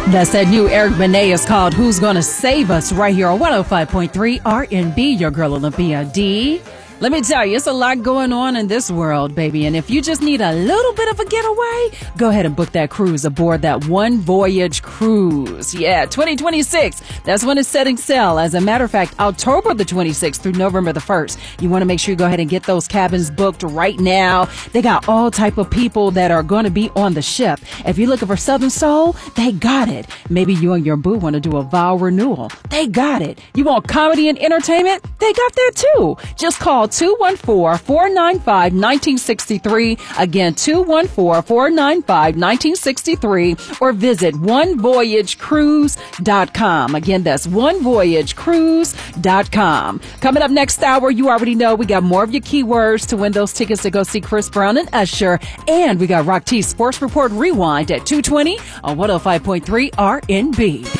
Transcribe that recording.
That's that new Eric Benet is called Who's Gonna Save Us right here on 105.3 R&B, your girl Olympia D. Let me tell you, it's a lot going on in this world, baby. And if you just need a little bit of a getaway, go ahead and book that cruise aboard that One Voyage Cruise. Yeah, 2026. That's when it's setting sail. As a matter of fact, October the 26th through November the 1st. You want to make sure you go ahead and get those cabins booked right now. They got all type of people that are going to be on the ship. If you're looking for Southern Soul, they got it. Maybe you and your boo want to do a vow renewal. They got it. You want comedy and entertainment? They got that too. Just call 214-495-1963. Again, 214-495-1963, or visit onevoyagecruise.com. Again, that's onevoyagecruise.com. Coming up next hour, you already know we got more of your keywords to win those tickets to go see Chris Brown and Usher. And we got Rock T Sports Report Rewind at 2:20 on 105.3 R&B.